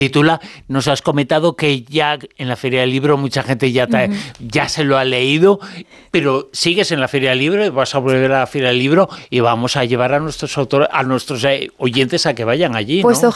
Titula, nos has comentado que ya en la Feria del Libro mucha gente ya se lo ha leído, pero sigues en la Feria del Libro, vas a volver a la Feria del Libro y vamos a llevar a nuestros autores, a nuestros oyentes a que vayan allí, pues ¿no?